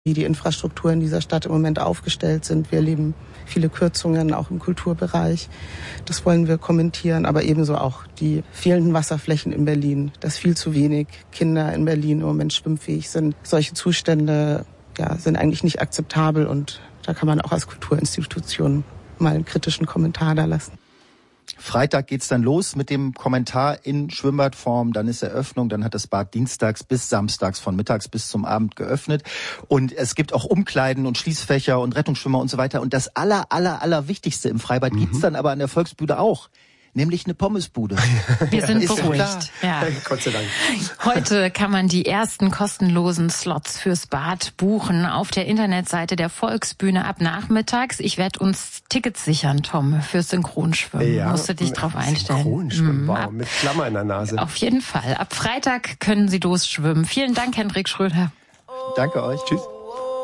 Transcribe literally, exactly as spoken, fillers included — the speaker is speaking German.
wie die Infrastrukturen dieser Stadt im Moment aufgestellt sind. Wir erleben viele Kürzungen, auch im Kulturbereich. Das wollen wir kommentieren, aber ebenso auch die fehlenden Wasserflächen in Berlin, dass viel zu wenig Kinder in Berlin im Moment schwimmfähig sind. Solche Zustände ja, sind eigentlich nicht akzeptabel und da kann man auch als Kulturinstitution mal einen kritischen Kommentar da lassen. Freitag geht's dann los mit dem Kommentar in Schwimmbadform, dann ist Eröffnung, dann hat das Bad dienstags bis samstags von mittags bis zum Abend geöffnet und es gibt auch Umkleiden und Schließfächer und Rettungsschwimmer und so weiter und das aller, aller, aller Wichtigste im Freibad mhm. gibt's dann aber an der Volksbühne auch. Nämlich eine Pommesbude. Wir sind beruhigt. Ja. Gott sei Dank. Heute kann man die ersten kostenlosen Slots fürs Bad buchen auf der Internetseite der Volksbühne ab nachmittags. Ich werde uns Tickets sichern, Tom, fürs Synchronschwimmen. Ja, musst du dich drauf einstellen. Synchronschwimmen, wow, ab, mit Klammer in der Nase. Auf jeden Fall. Ab Freitag können Sie losschwimmen. Vielen Dank, Hendrik Schröder. Danke euch. Tschüss.